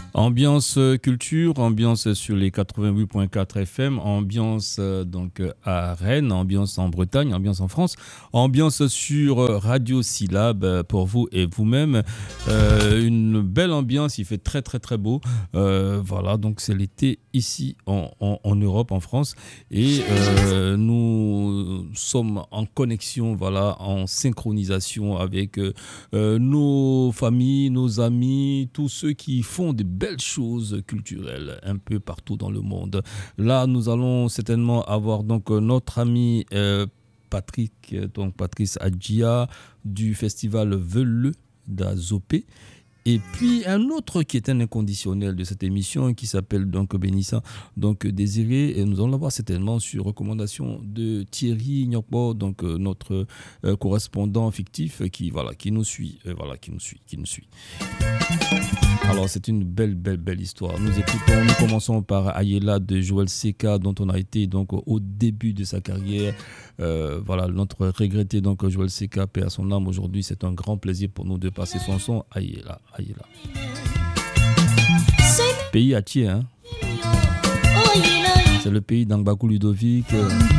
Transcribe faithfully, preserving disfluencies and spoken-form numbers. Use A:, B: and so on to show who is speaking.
A: Ambiance euh, culture, ambiance sur les quatre-vingt-huit virgule quatre F M, ambiance euh, donc euh, à Rennes, ambiance en Bretagne, ambiance en France, ambiance sur euh, Radio Syllab euh, pour vous et vous-même. Euh, une belle ambiance, il fait très très très beau. Euh, voilà, donc c'est l'été ici en, en, en Europe, en France, et euh, nous sommes en connexion, voilà, en synchronisation avec euh, euh, nos familles, nos amis, tous ceux qui font des belles choses culturelles un peu partout dans le monde. Là, nous allons certainement avoir donc notre ami euh, Patrick, donc Patrice Adjia du festival Veleux d'Azopé. Et puis un autre qui est un inconditionnel de cette émission qui s'appelle donc Bénissa, donc Désiré, et nous allons l'avoir certainement sur recommandation de Thierry Nyokbo, donc euh, notre euh, correspondant fictif qui voilà qui nous suit, euh, voilà qui nous suit, qui nous suit. Alors c'est une belle belle belle histoire. Nous écoutons, nous commençons par Ayela de Joël Seka, dont on a été donc au début de sa carrière. Euh, voilà, notre regretté donc Joël Seka, paix à son âme. Aujourd'hui, c'est un grand plaisir pour nous de passer son son. Ayela, Ayela. Pays à Thiers, hein. C'est le pays d'Angbakou Ludovic.